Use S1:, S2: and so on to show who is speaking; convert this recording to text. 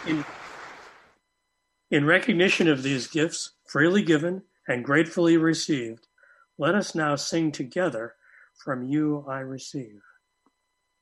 S1: In, in recognition of these gifts, freely given and gratefully received, let us now sing together, "From You I Receive."